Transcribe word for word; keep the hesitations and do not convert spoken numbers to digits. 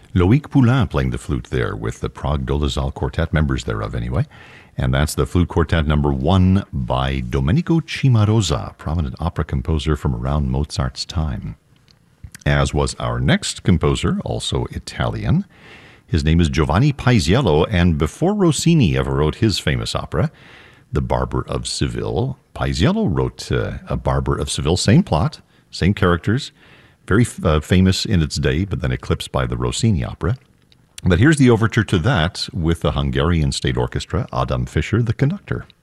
Loic Poulain playing the flute there with the Prague Dolezal Quartet, members thereof anyway. And that's the Flute Quartet number one by Domenico Cimarosa, prominent opera composer from around Mozart's time. As was our next composer, also Italian. His name is Giovanni Paisiello, and before Rossini ever wrote his famous opera, The Barber of Seville, Paisiello wrote uh, A Barber of Seville, same plot, same characters, very uh, famous in its day, but then eclipsed by the Rossini opera. But here's the overture to that with the Hungarian State Orchestra, Adam Fischer, the conductor.